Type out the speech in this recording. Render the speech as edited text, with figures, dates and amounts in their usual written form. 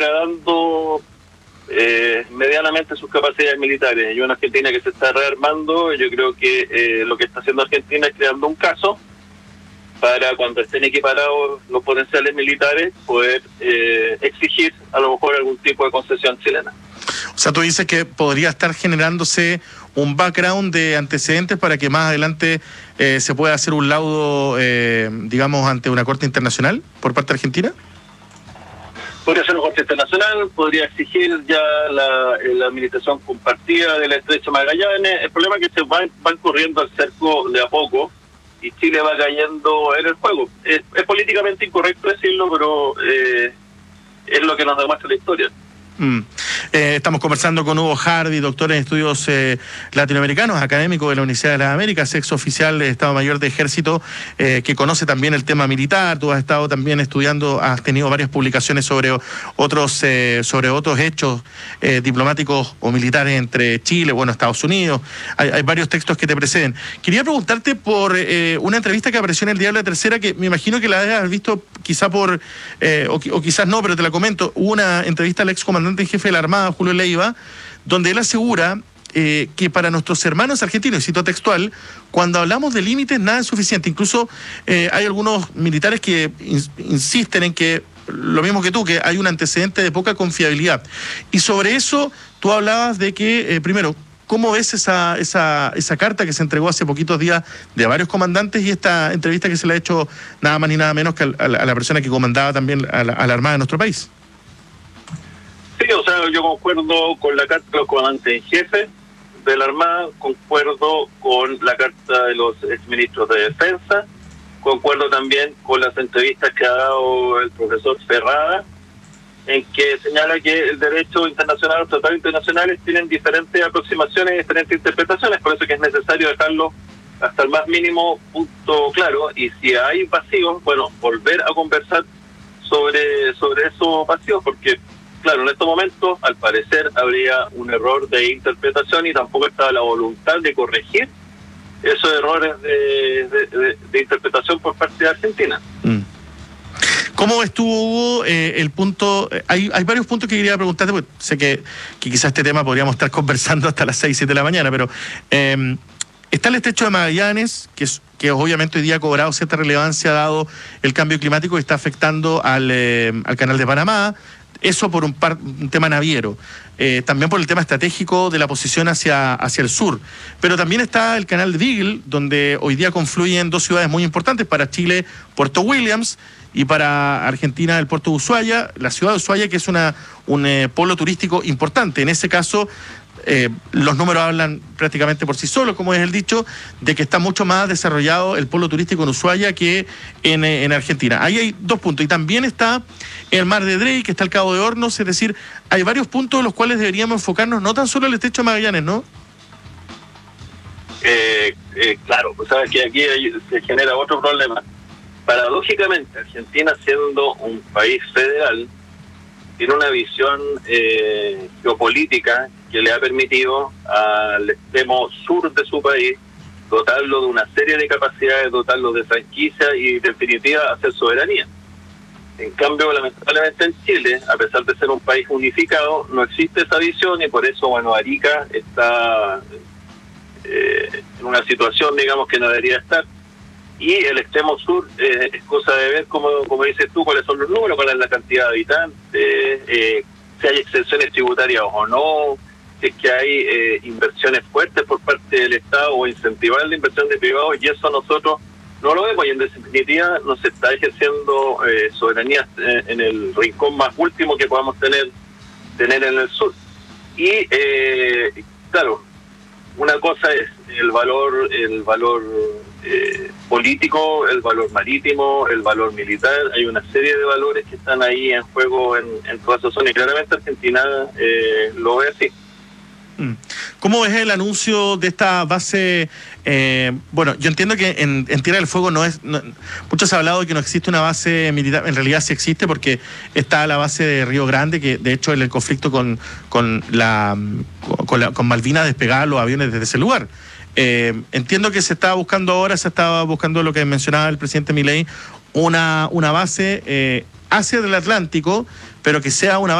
degradando medianamente sus capacidades militares. Y una Argentina que se está rearmando, yo creo que lo que está haciendo Argentina es creando un caso para cuando estén equiparados los potenciales militares poder exigir a lo mejor algún tipo de concesión chilena. O sea, tú dices que podría estar generándose un background de antecedentes para que más adelante se pueda hacer un laudo, digamos, ante una corte internacional por parte de Argentina. Podría ser una corte internacional, podría exigir ya la administración compartida del Estrecho de Magallanes. El problema es que se van corriendo el cerco de a poco y Chile va cayendo en el juego. Es políticamente incorrecto decirlo, pero es lo que nos demuestra la historia. Estamos conversando con Hugo Hardy, doctor en estudios latinoamericanos, académico de la Universidad de las Américas, ex oficial de Estado Mayor de Ejército, que conoce también el tema militar. Tú has estado también estudiando, has tenido varias publicaciones sobre otros hechos diplomáticos o militares entre Chile, Estados Unidos. Hay varios textos que te preceden. Quería preguntarte por una entrevista que apareció en el Diario La Tercera, que me imagino que la debes haber visto quizá o quizás no, pero te la comento. Hubo una entrevista al ex comandante en jefe de la Armada, Julio Leiva, donde él asegura que para nuestros hermanos argentinos, y cito textual, cuando hablamos de límites nada es suficiente. Incluso hay algunos militares que insisten en que, lo mismo que tú, que hay un antecedente de poca confiabilidad. Y sobre eso tú hablabas de que, primero, ¿cómo ves esa carta que se entregó hace poquitos días de varios comandantes y esta entrevista que se le ha hecho nada más ni nada menos que a la persona que comandaba también a la Armada de nuestro país? Sí, o sea, yo concuerdo con la carta de los comandantes en jefe de la Armada, concuerdo con la carta de los exministros de Defensa, concuerdo también con las entrevistas que ha dado el profesor Ferrada, en que señala que el derecho internacional, los tratados internacionales tienen diferentes aproximaciones, diferentes interpretaciones, por eso que es necesario dejarlo hasta el más mínimo punto claro, y si hay vacíos, volver a conversar sobre esos vacíos, porque claro, en estos momentos, al parecer, habría un error de interpretación y tampoco estaba la voluntad de corregir esos errores de interpretación por parte de Argentina. ¿Cómo ves tú, Hugo, el punto? Hay varios puntos que quería preguntarte, porque sé que quizás este tema podríamos estar conversando hasta las 6, 7 de la mañana, pero está el Estrecho de Magallanes, que obviamente hoy día ha cobrado cierta relevancia dado el cambio climático que está afectando al Canal de Panamá. Eso por un tema naviero, también por el tema estratégico de la posición hacia el sur. Pero también está el canal de Beagle, donde hoy día confluyen dos ciudades muy importantes para Chile, Puerto Williams, y para Argentina el puerto de Ushuaia, la ciudad de Ushuaia, que es un polo turístico importante. En ese caso, los números hablan prácticamente por sí solos, como es el dicho, de que está mucho más desarrollado el polo turístico en Ushuaia que en Argentina. Ahí hay dos puntos. Y también está el mar de Drake, está el Cabo de Hornos, es decir, hay varios puntos en los cuales deberíamos enfocarnos, no tan solo el Estrecho de Magallanes, ¿no? Claro, pues sabes que aquí se genera otro problema. Paradójicamente, Argentina, siendo un país federal, tiene una visión geopolítica que le ha permitido al extremo sur de su país dotarlo de una serie de capacidades, dotarlo de franquicia y, en definitiva, hacer soberanía. En cambio, lamentablemente en Chile, a pesar de ser un país unificado, no existe esa visión y por eso, Arica está en una situación, digamos, que no debería estar. Y el extremo sur es cosa de ver, como dices tú, cuáles son los números, cuál es la cantidad de habitantes, si hay exenciones tributarias o no, si es que hay inversiones fuertes por parte del Estado o incentivar la inversión de privados, y eso nosotros no lo vemos, y en definitiva no se está ejerciendo soberanía en el rincón más último que podamos tener en el sur. Y claro, una cosa es el valor político, el valor marítimo, el valor militar. Hay una serie de valores que están ahí en juego en toda esa zona, y claramente Argentina lo ve así. ¿Cómo ves el anuncio de esta base? Yo entiendo que en Tierra del Fuego mucho se ha hablado de que no existe una base militar. En realidad sí existe, porque está la base de Río Grande, que de hecho en el conflicto con Malvinas despegaban los aviones desde ese lugar. Entiendo que se estaba buscando lo que mencionaba el presidente Milei, una base hacia el Atlántico, pero que sea una base